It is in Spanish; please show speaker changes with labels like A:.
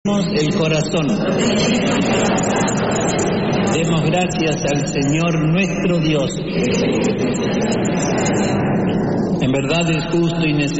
A: El corazón. Demos gracias al Señor nuestro Dios. En verdad es justo y necesario